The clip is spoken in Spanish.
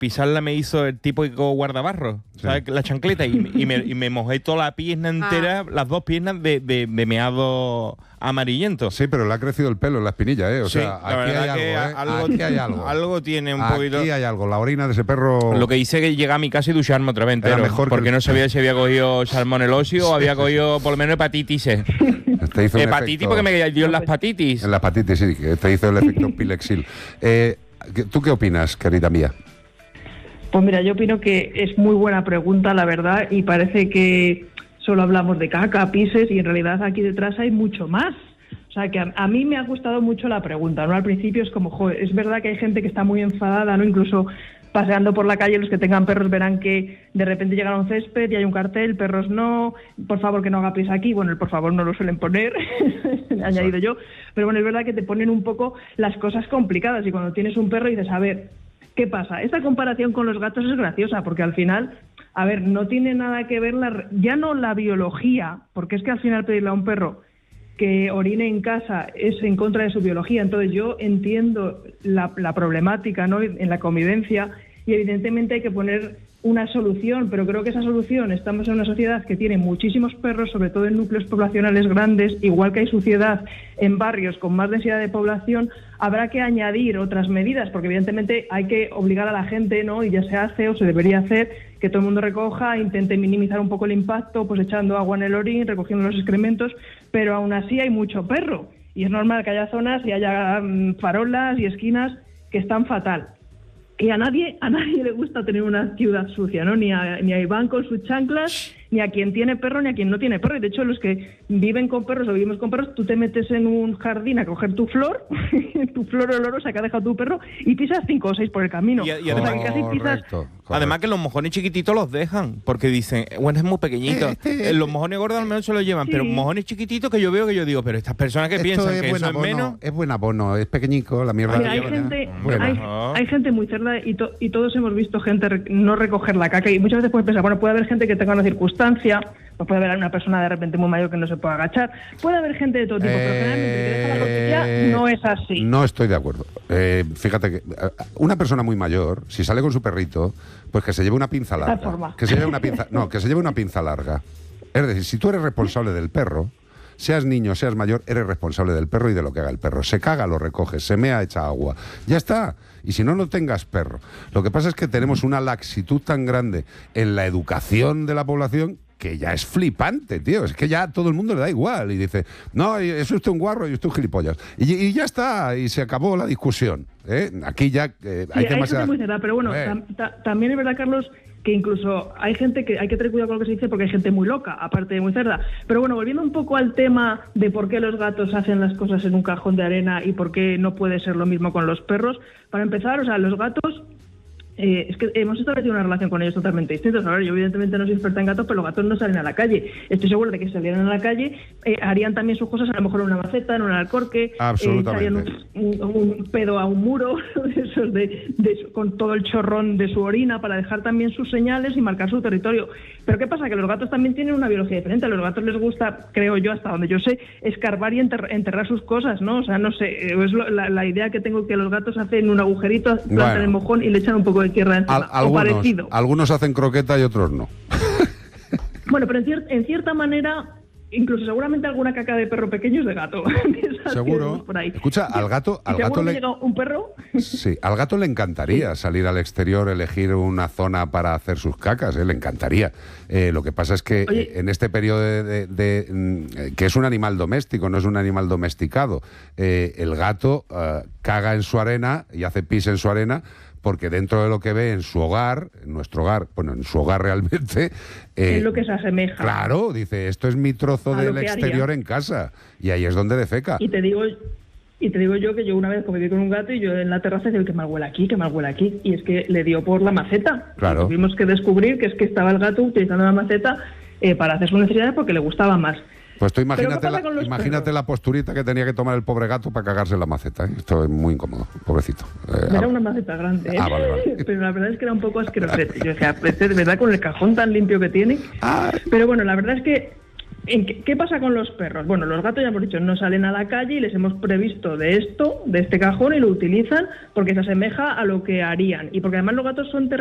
pisarla me hizo el típico guardabarro, ¿sabes? La chancleta, y me mojé toda la pierna entera, las dos piernas de meado amarillento. Sí, pero le ha crecido el pelo en la espinilla, ¿eh? O sea, aquí hay algo. Algo tiene un aquí poquito. Aquí hay algo, la orina de ese perro... Lo que hice que llegar a mi casa y ducharme otra vez entero, porque no sabía si había cogido salmonellosis o había cogido por lo menos hepatitis. Hepatitis porque me dio en las hepatitis. En la hepatitis, sí, que te hizo el efecto Pilexil. ¿Tú qué opinas, querida mía? Pues mira, yo opino que es muy buena pregunta, la verdad, y parece que solo hablamos de caca, pises, y en realidad aquí detrás hay mucho más. O sea, que a mí me ha gustado mucho la pregunta, ¿no? Al principio es como, joder, es verdad que hay gente que está muy enfadada, ¿no? Incluso paseando por la calle, los que tengan perros verán que de repente llegan a un césped y hay un cartel, perros no, por favor que no haga pis aquí. Bueno, el por favor no lo suelen poner, he añadido yo, pero bueno, es verdad que te ponen un poco las cosas complicadas, y cuando tienes un perro dices, a ver, ¿qué pasa? Esta comparación con los gatos es graciosa, porque al final, a ver, no tiene nada que ver ya no la biología, porque es que al final pedirle a un perro que orine en casa es en contra de su biología. Entonces yo entiendo la problemática, ¿no?, en la convivencia, y evidentemente hay que poner una solución, pero creo que esa solución, estamos en una sociedad que tiene muchísimos perros, sobre todo en núcleos poblacionales grandes, igual que hay suciedad en barrios con más densidad de población, habrá que añadir otras medidas, porque evidentemente hay que obligar a la gente, ¿no?, y ya se hace o se debería hacer, que todo el mundo recoja, intente minimizar un poco el impacto, pues echando agua en el orín, recogiendo los excrementos, pero aún así hay mucho perro, y es normal que haya zonas y haya farolas y esquinas que están fatal. Y a nadie le gusta tener una ciudad sucia, ¿no? Ni a Iván con sus chanclas, ni a quien tiene perro, ni a quien no tiene perro. Y de hecho, los que viven con perros o vivimos con perros, tú te metes en un jardín a coger tu flor olorosa que ha dejado tu perro, y pisas 5 o 6 por el camino. Y además, que casi pisas... Además que los mojones chiquititos los dejan, porque dicen, bueno, es muy pequeñito. Los mojones gordos al menos se los llevan, sí. Pero mojones chiquititos que yo veo, que yo digo, pero estas personas que piensan que eso es menos... Es buen abono, es pequeñico, la mierda. Mira, hay gente muy cerda, y todos hemos visto gente no recoger la caca, y muchas veces puedes pensar, bueno, puede haber gente que tenga una circunstancia, pues puede haber una persona de repente muy mayor que no se pueda agachar, puede haber gente de todo tipo, pero generalmente el que deja la costilla no es así. No estoy de acuerdo. Fíjate que una persona muy mayor, si sale con su perrito, pues que se lleve una pinza larga. Que se lleve una pinza larga. Es decir, si tú eres responsable del perro, seas niño, seas mayor, eres responsable del perro y de lo que haga el perro. Se caga, lo recoges, se mea, echa agua. Ya está. Y si no, no tengas perro. Lo que pasa es que tenemos una laxitud tan grande en la educación de la población que ya es flipante, tío. Es que ya a todo el mundo le da igual. Y dice, no, es usted un guarro y usted un gilipollas. Y ya está, y se acabó la discusión. Aquí ya hay demasiada... muy cerrada, pero bueno, también es verdad, Carlos, que incluso hay gente que hay que tener cuidado con lo que se dice, porque hay gente muy loca, aparte de muy cerda. Pero bueno, volviendo un poco al tema de por qué los gatos hacen las cosas en un cajón de arena y por qué no puede ser lo mismo con los perros. Para empezar, o sea, los gatos... es que hemos establecido una relación con ellos totalmente distinta. A ver, yo evidentemente no soy experta en gatos, pero los gatos no salen a la calle. Estoy segura de que si salieran a la calle harían también sus cosas, a lo mejor en una maceta, en un alcorque, harían un pedo a un muro esos con todo el chorrón de su orina, para dejar también sus señales y marcar su territorio. Pero ¿qué pasa? Que los gatos también tienen una biología diferente. A los gatos les gusta, creo yo, hasta donde yo sé, escarbar y enterrar sus cosas, ¿no? O sea, no sé, es la idea que tengo, que los gatos hacen un agujerito, plantan el mojón y le echan un poco de tierra encima, o parecido. Algunos hacen croqueta y otros no. Bueno, pero en cierta manera, incluso seguramente alguna caca de perro pequeño es de gato. Seguro. Por ahí. Escucha, al gato le llega un perro. Sí, al gato le encantaría salir al exterior, elegir una zona para hacer sus cacas, le encantaría. Lo que pasa es que en este periodo que es un animal doméstico, no es un animal domesticado, el gato caga en su arena y hace pis en su arena, porque dentro de lo que ve en su hogar, en nuestro hogar, bueno, en su hogar realmente... es lo que se asemeja. Claro, dice, esto es mi trozo del exterior en casa, y ahí es donde defeca. Y te digo yo que yo una vez conviví con un gato, y yo en la terraza decía, que mal huele aquí, y es que le dio por la maceta. Claro. Tuvimos que descubrir que es que estaba el gato utilizando la maceta para hacer sus necesidades, porque le gustaba más. Pues tú imagínate la posturita que tenía que tomar el pobre gato para cagarse en la maceta, ¿eh? Esto es muy incómodo, pobrecito. Era una maceta grande, ¿eh? Vale. Pero la verdad es que era un poco asqueroso. Yo decía, de verdad, con el cajón tan limpio que tiene. Pero bueno, la verdad es que ¿Qué pasa con los perros? Bueno, los gatos ya hemos dicho, no salen a la calle y les hemos previsto de este cajón y lo utilizan porque se asemeja a lo que harían. Y porque además los gatos son